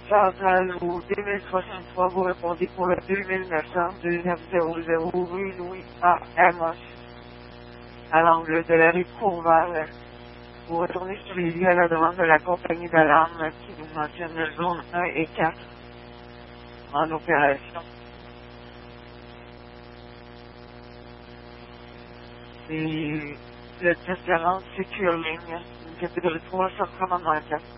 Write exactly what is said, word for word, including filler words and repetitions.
centrale au deux mille soixante-trois, vous répondez pour le deux mille neuf cent dix-neuf zéro zéro rue Louis A. Amos, à l'angle de la rue Courval. Vous retournez sur les lieux à la demande de la compagnie d'alarme qui nous mentionne le zone un et quatre en opération. Et le test quarante Secure Ligne, une catégorie trois sur commandement quatre.